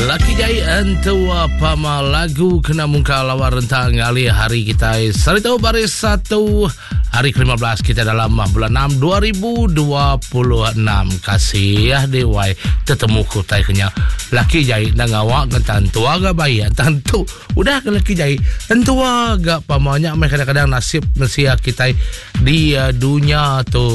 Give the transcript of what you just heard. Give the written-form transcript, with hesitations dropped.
Laki jai entua pama lagu kena muka lawa rentang ali hari kita sarita baris 1 hari ke-15 kita dalam bulan 6 2026. Kasih ya dewai tetemu kutai kenya laki jai nang awak kentan tua ga bayi tentu udah ke laki jai tentu ga pamanya kadang-kadang nasib manusia kita di dunia tu